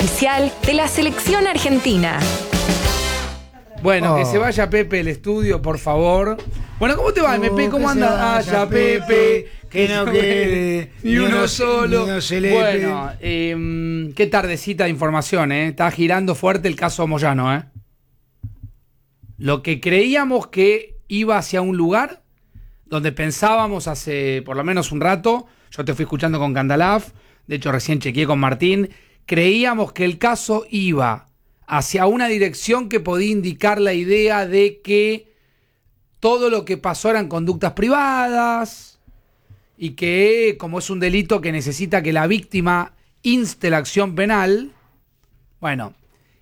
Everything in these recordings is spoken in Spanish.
oficial de la selección argentina. Bueno, que se vaya Pepe del estudio, por favor. Bueno, ¿cómo te va, MP? ¿Cómo anda? Vaya, Pepe. Que no quede ni uno solo. Ni uno celepe. Bueno, qué tardecita de información, ¿eh? Está girando fuerte el caso Moyano, ¿eh? Lo que creíamos que iba hacia un lugar donde pensábamos hace por lo menos un rato, yo te fui escuchando con Candalaf, de hecho recién chequeé con Martín, creíamos que el caso iba hacia una dirección que podía indicar la idea de que todo lo que pasó eran conductas privadas y que, como es un delito que necesita que la víctima inste la acción penal, bueno,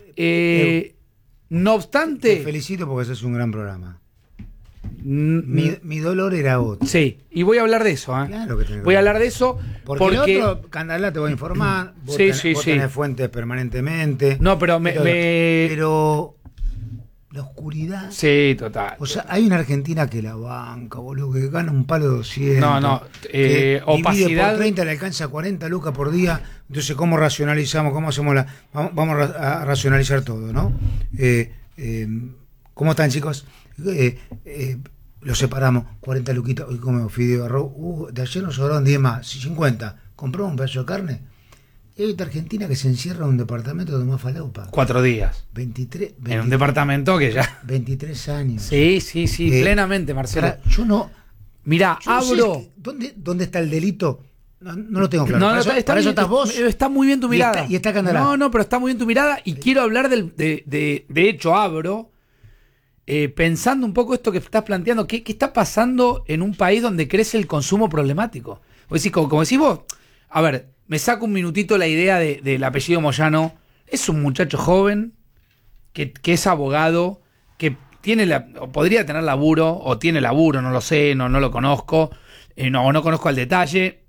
no obstante... Te felicito porque ese es un gran programa. Mi dolor era otro. Sí, y voy a hablar de eso, ¿eh? Claro que tenés que voy a hablar de eso porque otro, Candalá te voy a informar. Vos tenés fuentes permanentemente. No, pero pero la oscuridad. Sí, total. O sea, hay una Argentina que la banca, boludo, que gana un palo de 200. No, opacidad. Por 30 le alcanza a 40 lucas por día. Entonces, ¿cómo racionalizamos? ¿Cómo hacemos vamos a racionalizar todo, ¿no? ¿Cómo están, chicos? Los separamos, 40 luquitas, hoy comemos fideo, arroz, de ayer nos sobraron 10 más, 50, compramos un pedazo de carne. Y hay otra Argentina que se encierra en un departamento de Tomás Falopa. 4 días. 23, en un departamento que ya... 23 años. Sí, plenamente, Marcelo. Yo no... Mirá, abro... ¿Dónde está el delito? No lo tengo claro. Para eso estás vos. Está muy bien tu mirada. Y está Candalá. No, pero está muy bien tu mirada y quiero hablar de hecho, abro... pensando un poco esto que estás planteando, ¿qué está pasando en un país donde crece el consumo problemático? Como decís vos, a ver, me saco un minutito la idea del apellido Moyano. Es un muchacho joven que es abogado, que tiene o podría tener laburo, o tiene laburo, no lo sé, no lo conozco, no conozco al detalle.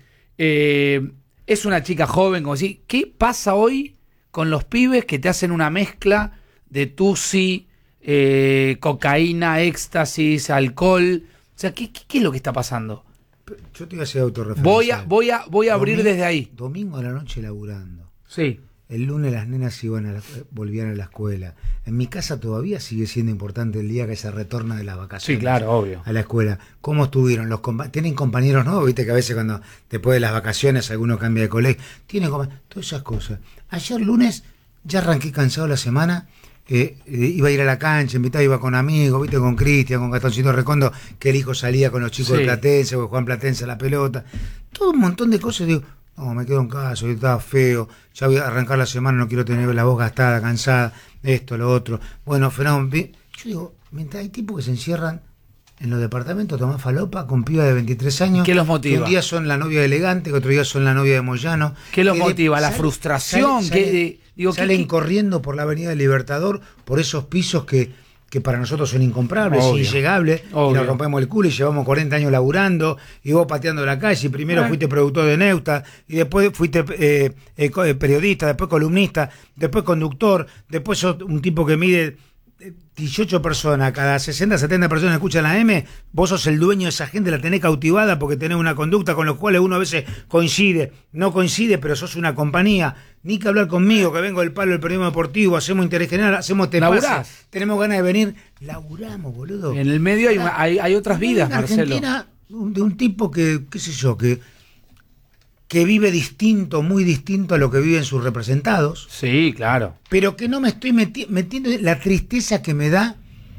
Es una chica joven, como decís. ¿Qué pasa hoy con los pibes que te hacen una mezcla de tusi, cocaína, éxtasis, alcohol? O sea, ¿qué es lo que está pasando? Yo te voy a hacer autorreferencia. Voy a abrir desde ahí. Domingo a la noche laburando. Sí. El lunes las nenas volvían a la escuela. En mi casa todavía sigue siendo importante el día que se retorna de las vacaciones. Sí, claro, obvio. A la escuela. ¿Cómo estuvieron? ¿Tienen compañeros nuevos? Viste que a veces cuando después de las vacaciones alguno cambia de colegio. Todas esas cosas. Ayer lunes ya arranqué cansado la semana. Iba a ir a la cancha, iba con amigos, viste, con Cristian, con Gastoncito Recondo, que el hijo salía con los chicos de Platense, porque Juan Platense a la pelota, todo un montón de cosas. Digo, no, me quedo en casa, yo estaba feo, ya voy a arrancar la semana, no quiero tener la voz gastada, cansada, esto, lo otro. Bueno, fenómeno. Yo digo, mientras hay tipos que se encierran en los departamentos, Tomás Falopa, con pibas de 23 años. ¿Qué los motiva? Que un día son la novia de Elegante, que otro día son la novia de Moyano. ¿Qué los motiva? ¿La frustración? Salen corriendo por la avenida del Libertador, por esos pisos que para nosotros son incomprables, inllegables, y nos rompemos el culo y llevamos 40 años laburando, y vos pateando la calle, y primero fuiste productor de Neusta, y después fuiste periodista, después columnista, después conductor, después sos un tipo que mide 18 personas, cada 60, 70 personas escuchan la M, vos sos el dueño de esa gente, la tenés cautivada porque tenés una conducta con los cuales uno a veces no coincide, pero sos una compañía. Ni que hablar conmigo, que vengo del palo del periodismo deportivo, hacemos interés general, hacemos tepas, tenemos ganas de venir, laburamos, boludo. En el medio hay otras vidas, Marcelo. Argentina, de un tipo que, qué sé yo, que vive distinto, muy distinto a lo que viven sus representados. Sí, claro. Pero que no me estoy metiendo la tristeza que me da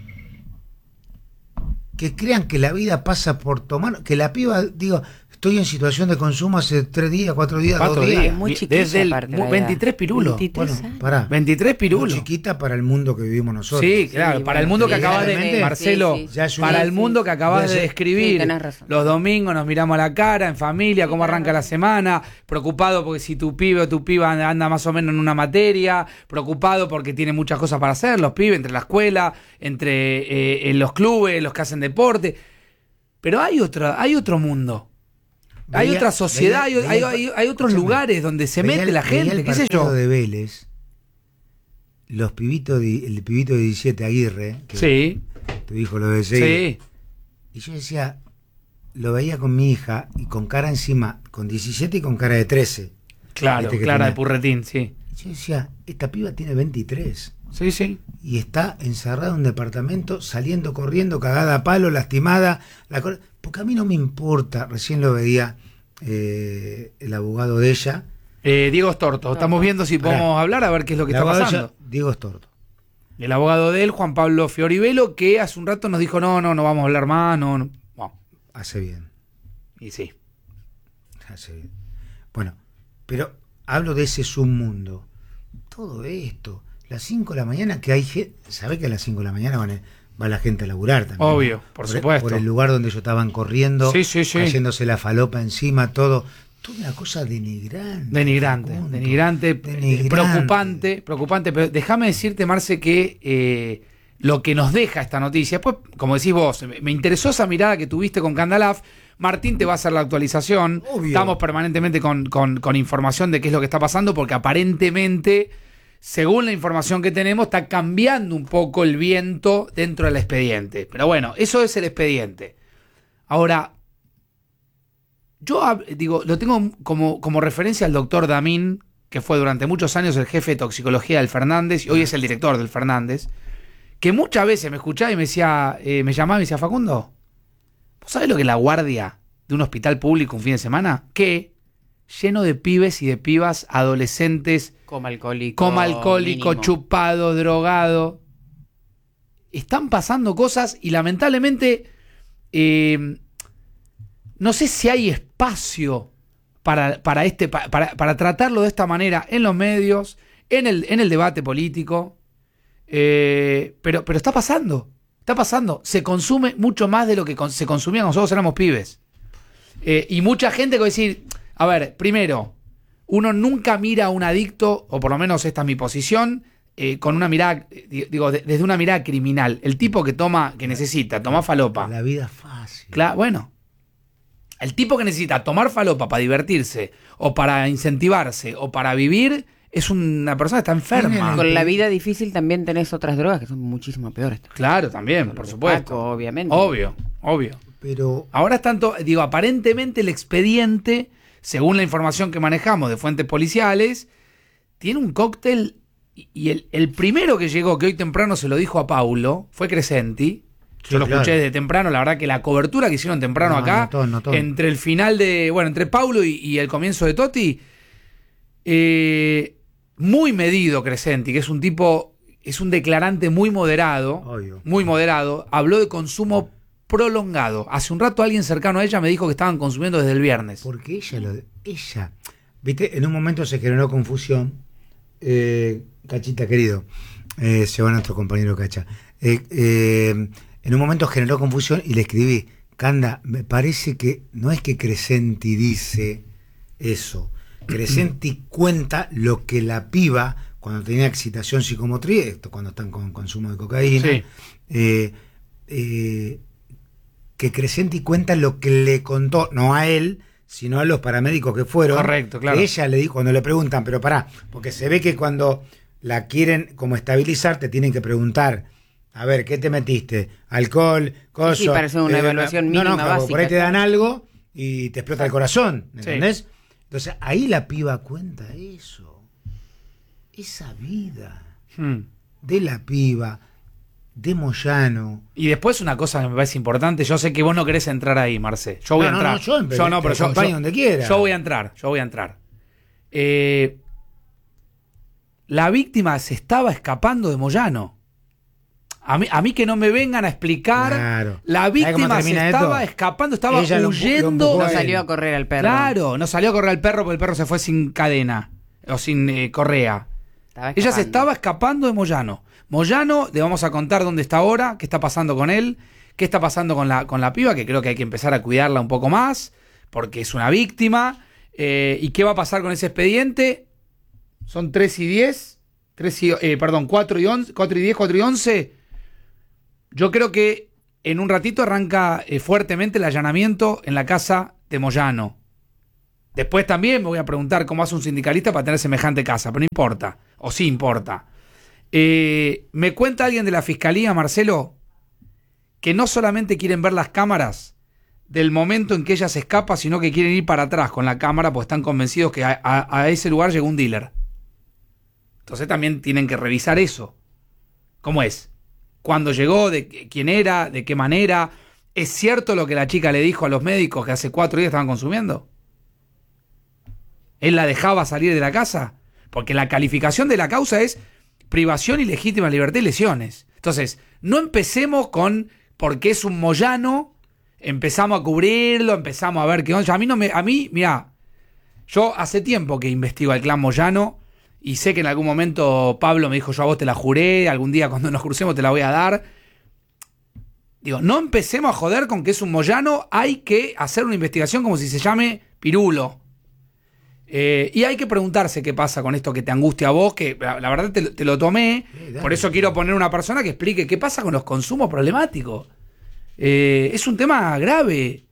que crean que la vida pasa por tomar, que la piba, estoy en situación de consumo hace 3 días, 4 días, 2 días. Muy chiquita. Desde el 23 pirulos. 23 pirulos. Muy chiquita para el mundo que vivimos nosotros. Sí, claro, para el mundo que acabas de... Marcelo, para el mundo que acabas de describir. Los domingos nos miramos a la cara, en familia, cómo arranca la semana, preocupado porque si tu pibe o tu piba anda más o menos en una materia, preocupado porque tiene muchas cosas para hacer, los pibes, entre la escuela, entre en los clubes, los que hacen deporte. Pero hay otro mundo. Hay otra sociedad, hay otros lugares donde se mete la gente, qué sé yo. De Vélez, el pibito de 17, Aguirre, que tu hijo lo debe seguir. Sí. Y yo decía, lo veía con mi hija y con cara encima, con 17 y con cara de 13. Claro, clara de purretín, sí. Yo decía, esta piba tiene 23. Sí, sí. Y está encerrada en un departamento, saliendo, corriendo, cagada a palo, lastimada. Porque a mí no me importa, recién lo veía el abogado de ella. Diego Estorto. Estamos viendo si podemos hablar, a ver qué es lo que está pasando. Diego Estorto. El abogado de él, Juan Pablo Fiorivelo, que hace un rato nos dijo, no vamos a hablar más, no. Bueno. Hace bien. Y sí. Hace bien. Bueno, pero hablo de ese submundo. Todo esto, las 5 de la mañana, que hay gente, ¿sabés que a las 5 de la mañana va la gente a laburar también? Obvio, por supuesto. Por el lugar donde ellos estaban corriendo, sí. cayéndose la falopa encima, todo. Toda una cosa denigrante. Denigrante, preocupante. Pero déjame decirte, Marce, que lo que nos deja esta noticia, pues, como decís vos, me interesó esa mirada que tuviste con Candalaf. Martín te va a hacer la actualización. Obvio. Estamos permanentemente con información de qué es lo que está pasando, porque aparentemente, según la información que tenemos, está cambiando un poco el viento dentro del expediente. Pero bueno, eso es el expediente. Ahora, yo digo, lo tengo como referencia al doctor Damín, que fue durante muchos años el jefe de toxicología del Fernández y hoy es el director del Fernández, que muchas veces me escuchaba y me decía, me llamaba y me decía, Facundo, ¿vos sabés lo que es la guardia de un hospital público un fin de semana? Que lleno de pibes y de pibas adolescentes, coma alcohólico, mínimo, chupado, drogado. Están pasando cosas y lamentablemente no sé si hay espacio para tratarlo de esta manera en los medios, en el debate político, pero está pasando. Se consume mucho más de lo que se consumía cuando nosotros éramos pibes. Y mucha gente que va a decir, a ver, primero, uno nunca mira a un adicto, o por lo menos esta es mi posición, con una mirada, desde una mirada criminal. El tipo que necesita tomar falopa. La vida es fácil. Claro, bueno. El tipo que necesita tomar falopa para divertirse, o para incentivarse, o para vivir, es una persona que está enferma. Con la vida difícil también tenés otras drogas que son muchísimo peores. Claro, también, por supuesto. Paco, obviamente. Obvio. Pero ahora es tanto, aparentemente el expediente, según la información que manejamos de fuentes policiales, tiene un cóctel, y el primero que llegó, que hoy temprano se lo dijo a Paulo, fue Crescenti. Yo lo escuché desde temprano, la verdad que la cobertura que hicieron temprano acá, notó. Entre el final entre Paulo y el comienzo de Totti, muy medido Crescenti, que es un tipo, es un declarante muy moderado, obvio, muy moderado, habló de consumo prolongado. Hace un rato alguien cercano a ella me dijo que estaban consumiendo desde el viernes. Porque ella, viste, en un momento se generó confusión, Cachita querido, se va nuestro compañero Cacha, en un momento generó confusión y le escribí, Canda, me parece que no es que Crescenti dice eso. Crescenti cuenta lo que la piba, cuando tenía excitación psicomotriz, esto cuando están con consumo de cocaína, sí. Que Crescenti cuenta lo que le contó, no a él, sino a los paramédicos que fueron. Correcto, claro. Que ella le dijo, cuando le preguntan, pero pará, porque se ve que cuando la quieren como estabilizar, te tienen que preguntar, a ver, ¿qué te metiste? ¿Alcohol? ¿Coso? Sí, parece una evaluación mínima básica. Por ahí te dan algo y te explota el corazón, ¿entendés? Sí. Entonces, ahí la piba cuenta eso. Esa vida de la piba, de Moyano. Y después una cosa que me parece importante, yo sé que vos no querés entrar ahí, Marcé. Yo voy a entrar. Pero yo donde quiera. Yo voy a entrar. La víctima se estaba escapando de Moyano. A mí que no me vengan a explicar. Claro. La víctima se estaba escapando, estaba huyendo. No salió a correr al perro. Claro, no salió a correr al perro porque el perro se fue sin cadena o sin correa. Ella se estaba escapando de Moyano. Moyano, le vamos a contar dónde está ahora, qué está pasando con él, qué está pasando con la piba, que creo que hay que empezar a cuidarla un poco más, porque es una víctima. ¿Y qué va a pasar con ese expediente? Son 4 y 10, 4 y 10, 4 y 11. Yo creo que en un ratito arranca fuertemente el allanamiento en la casa de Moyano. Después también me voy a preguntar cómo hace un sindicalista para tener semejante casa, pero no importa, o sí importa. Me cuenta alguien de la fiscalía, Marcelo, que no solamente quieren ver las cámaras del momento en que ella se escapa, sino que quieren ir para atrás con la cámara, porque están convencidos que a ese lugar llegó un dealer. Entonces también tienen que revisar eso. ¿Cómo es? ¿Cuándo llegó? ¿De quién era? ¿De qué manera? ¿Es cierto lo que la chica le dijo a los médicos que hace 4 días estaban consumiendo? ¿Él la dejaba salir de la casa? Porque la calificación de la causa es privación ilegítima de libertad y lesiones. Entonces, no empecemos con porque es un Moyano, empezamos a cubrirlo, empezamos a ver qué onda. Mirá, yo hace tiempo que investigo al clan Moyano y sé que en algún momento Pablo me dijo, yo a vos te la juré, algún día cuando nos crucemos te la voy a dar. Digo, no empecemos a joder con que es un Moyano, hay que hacer una investigación como si se llame Pirulo. Y hay que preguntarse qué pasa con esto que te angustia a vos, que la verdad te lo tomé, por eso quiero poner una persona que explique qué pasa con los consumos problemáticos. Es un tema grave,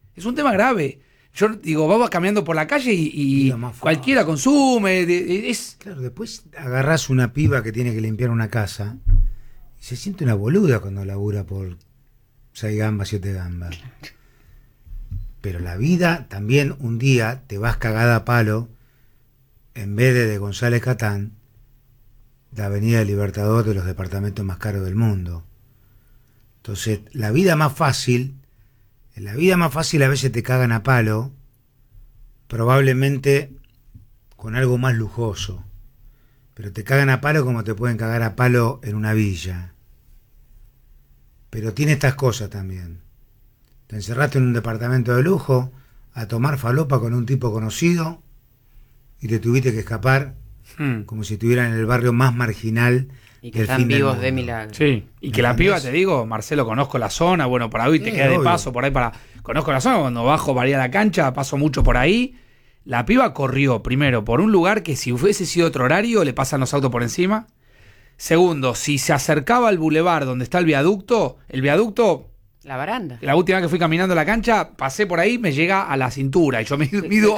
Yo digo, vamos caminando por la calle y cualquiera consume. Claro, después agarrás una piba que tiene que limpiar una casa y se siente una boluda cuando labura por 6 gambas, 7 gambas. Pero la vida también un día te vas cagada a palo. En vez de González Catán, la Avenida Libertador de los departamentos más caros del mundo. Entonces, la vida más fácil a veces te cagan a palo, probablemente con algo más lujoso. Pero te cagan a palo como te pueden cagar a palo en una villa. Pero tiene estas cosas también. Te encerraste en un departamento de lujo a tomar falopa con un tipo conocido y te tuviste que escapar como si estuvieran en el barrio más marginal y que están vivos de milagro. Sí, y que la piba, te digo, Marcelo, conozco la zona, bueno, por ahí te queda de paso, por ahí conozco la zona, cuando bajo para ir a la cancha, paso mucho por ahí. La piba corrió, primero, por un lugar que si hubiese sido otro horario, le pasan los autos por encima. Segundo, si se acercaba al bulevar donde está el viaducto, la baranda. La última vez que fui caminando a la cancha, pasé por ahí, me llega a la cintura. Y yo mido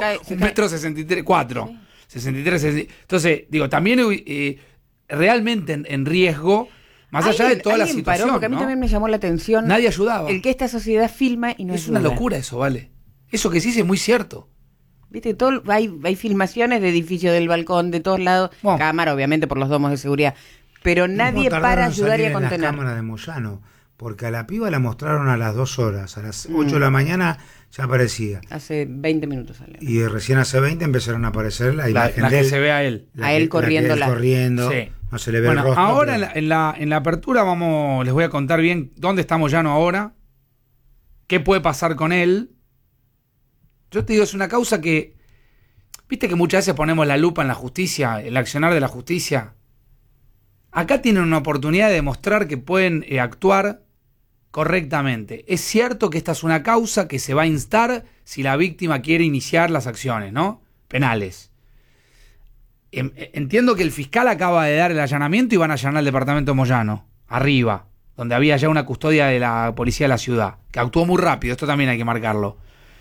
1,63 m. 63. Entonces, digo, también realmente en riesgo, más allá de toda la situación. Porque a mí también me llamó la atención. Nadie ayudaba. El que esta sociedad filma y no es una locura eso, ¿vale? Eso que sí es muy cierto. Viste, hay filmaciones de edificios del balcón, de todos lados. Bueno, cámara, obviamente, por los domos de seguridad. Pero nadie para ayudar y a contener. La cámara de Moyano. Porque a la piba la mostraron a las 2 horas, a las 8 de la mañana ya aparecía. Hace 20 minutos salió. Y recién hace 20 empezaron a aparecer la imagen de él. Que se ve a él. Corriendo. Sí. No se le ve el rostro. Ahora pero... en la apertura les voy a contar bien dónde está Moyano ahora, qué puede pasar con él. Yo te digo, es una causa que, viste que muchas veces ponemos la lupa en la justicia, el accionar de la justicia. Acá tienen una oportunidad de demostrar que pueden actuar correctamente. Es cierto que esta es una causa que se va a instar si la víctima quiere iniciar las acciones, ¿no? Penales. Entiendo que el fiscal acaba de dar el allanamiento y van a allanar el departamento de Moyano, arriba, donde había ya una custodia de la policía de la ciudad, que actuó muy rápido, esto también hay que marcarlo.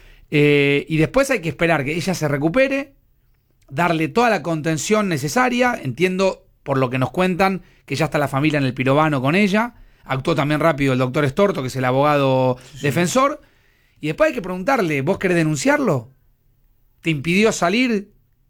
Y después hay que esperar que ella se recupere, darle toda la contención necesaria. Entiendo, por lo que nos cuentan, que ya está la familia en el Pirobano con ella. Actuó también rápido el doctor Estorto, que es el abogado defensor. Y después hay que preguntarle, ¿vos querés denunciarlo? ¿Te impidió salir?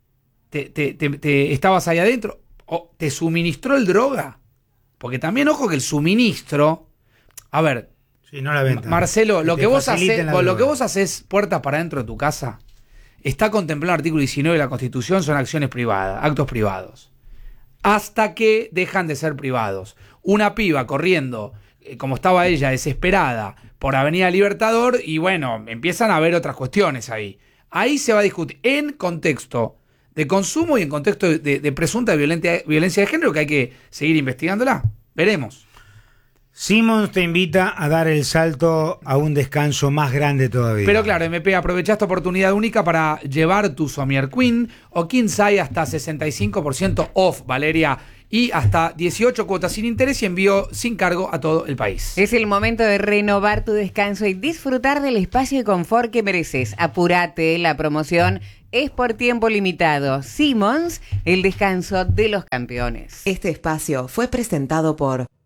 ¿Te estabas ahí adentro? ¿O te suministró el droga? Porque también, ojo, que el suministro... A ver, sí, no la venta. Marcelo, lo que vos haces puertas para dentro de tu casa, está contemplado en el artículo 19 de la Constitución, son acciones privadas, actos privados. Hasta que dejan de ser privados. Una piba corriendo, como estaba ella, desesperada, por Avenida Libertador, y bueno, empiezan a haber otras cuestiones ahí. Ahí se va a discutir en contexto de consumo y en contexto de presunta violencia de género, que hay que seguir investigándola. Veremos. Simmons te invita a dar el salto a un descanso más grande todavía. Pero claro, MP, aprovecha esta oportunidad única para llevar tu Somier Queen o King Size hasta 65% off, Valeria, y hasta 18 cuotas sin interés y envío sin cargo a todo el país. Es el momento de renovar tu descanso y disfrutar del espacio y confort que mereces. Apúrate, la promoción es por tiempo limitado. Simmons, el descanso de los campeones. Este espacio fue presentado por